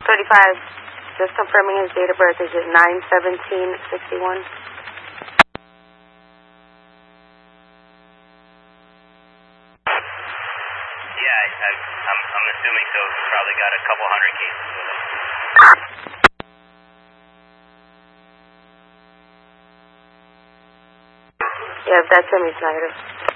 35, just confirming his date of birth. Is it 9/17/61? Yeah, I'm assuming so. He's probably got a couple hundred cases with him. Yeah, if that's him, he's negative.